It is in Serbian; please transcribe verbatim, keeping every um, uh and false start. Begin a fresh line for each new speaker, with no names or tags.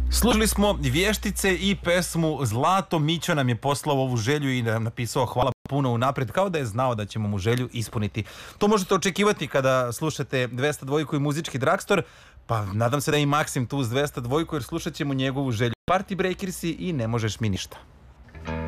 Slušali smo Vještice i pesmu Zlato. Mićo nam je poslao ovu želju i nam napisao hvala puno unapred, kao da je znao da ćemo mu želju ispuniti. To možete očekivati kada slušate dvesta dva i Muzički Dragstor, pa nadam se da je i Maksim tu s dvesta dva jer slušat ćemo njegovu želju. Party Breakersi i Ne možeš mi ništa.